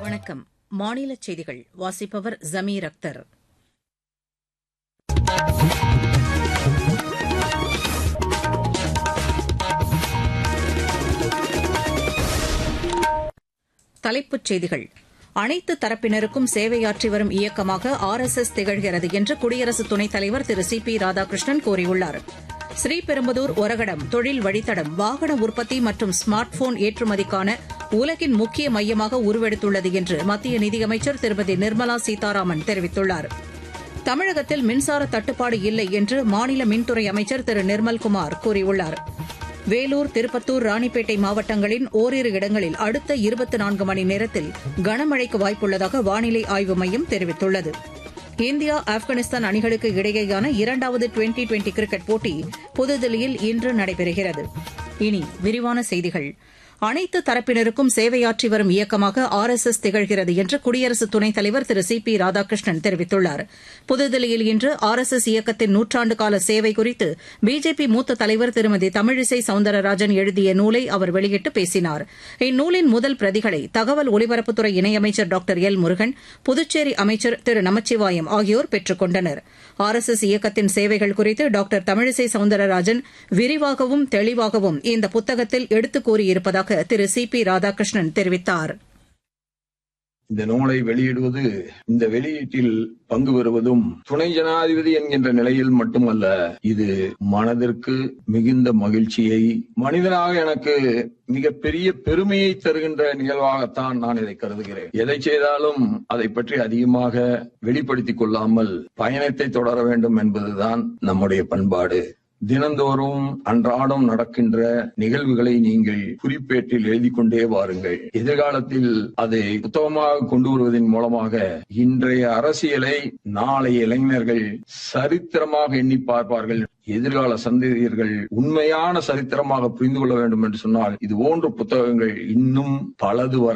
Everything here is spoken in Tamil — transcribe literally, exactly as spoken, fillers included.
வணக்கம். மாநில செய்திகள் வாசிப்பவர் ஜமீர் அக்தர். தலைப்புச் செய்திகள். அனைத்து தரப்பினருக்கும் சேவையாற்றி வரும் இயக்கமாக ஆர் எஸ் எஸ் திகழ்கிறது என்று குடியரசு துணைத் தலைவர் திரு சி பி ராதாகிருஷ்ணன் கூறியுள்ளார். ஸ்ரீபெரும்புதூர் ஒரகடம் தொழில் வழித்தடம் வாகன உற்பத்தி மற்றும் ஸ்மார்ட் போன் ஏற்றுமதிக்கான உலகின் முக்கிய மையமாக உருவெடுத்துள்ளது என்று மத்திய நிதியமைச்சர் திருமதி நிர்மலா சீதாராமன் தெரிவித்துள்ளார். தமிழகத்தில் மின்சார தட்டுப்பாடு இல்லை என்று மாநில மின்துறை அமைச்சர் திரு நிர்மல்குமார் கூறியுள்ளார். வேலூர், திருப்பத்தூர், ராணிப்பேட்டை மாவட்டங்களின் ஓரிரு இடங்களில் அடுத்த இருபத்தி நான்கு மணி நேரத்தில் கனமழைக்கு வாய்ப்புள்ளதாக வானிலை ஆய்வு மையம் தெரிவித்துள்ளது. இந்தியா ஆப்கானிஸ்தான் அணிகளுக்கு இடையேயான இரண்டாவது டுவெண்டி டுவெண்டி கிரிக்கெட் போட்டி புதுதில்லியில் இன்று நடைபெறுகிறது. இனி விரிவான செய்திகள். அனைத்து தரப்பினருக்கும் சேவையாற்றி வரும் இயக்கமாக ஆர் எஸ் எஸ் திகழ்கிறது என்று குடியரசு துணைத் தலைவர் திரு சி பி ராதாகிருஷ்ணன் தெரிவித்துள்ளார். புதுதில்லியில் இன்று ஆர் எஸ் எஸ் இயக்கத்தின் நூற்றாண்டு கால சேவை குறித்து பிஜேபி மூத்த தலைவர் திருமதி தமிழிசை சவுந்தரராஜன் எழுதிய நூலை அவர் வெளியிட்டு பேசினார். இந்நூலின் முதல் பிரதிகளை தகவல் ஒலிபரப்புத்துறை இணையமைச்சர் டாக்டர் எல் முருகன், புதுச்சேரி அமைச்சர் திரு நமச்சிவாயம் ஆகியோர் பெற்றுக் கொண்டனர். ஆர் எஸ் எஸ் இயக்கத்தின் சேவைகள் குறித்து டாக்டர் தமிழிசை சவுந்தரராஜன் விரிவாகவும் தெளிவாகவும் இந்த புத்தகத்தில் எடுத்துக் கூறியிருப்பதாக திரு சி பி ராதாகிருஷ்ணன் தெரிவித்தார். இந்த நூலை வெளியிடுவது, இந்த வெளியீட்டில் பங்கு பெறுவதும் துணை ஜனாதிபதி என்கின்ற நிலையில் மட்டுமல்ல, இது மனதிற்கு மிகுந்த மகிழ்ச்சியை, மனிதனாக எனக்கு மிகப்பெரிய பெருமையை தருகின்ற நிகழ்வாகத்தான் நான் இதை கருதுகிறேன். எதை செய்தாலும் அதை பற்றி அதிகமாக வெளிப்படுத்திக் கொள்ளாமல் பயணத்தை தொடர வேண்டும் என்பதுதான் நம்முடைய பண்பாடு. தினந்தோறும் அன்றாடம் நடக்கின்ற நிகழ்வுகளை நீங்கள் குறிப்பேட்டில் எழுதி கொண்டே வாருங்கள். எதிர்காலத்தில் அதை புத்தகமாக கொண்டு வருவதன் மூலமாக இன்றைய அரசியலை நாளைய இளைஞர்கள் சரித்திரமாக எண்ணி பார்ப்பார்கள். எதிர்கால சந்ததியர்கள் உண்மையான சரித்திரமாக புரிந்து கொள்ள வேண்டும் என்று சொன்னால் இது போன்ற புத்தகங்கள் இன்னும் பலது வர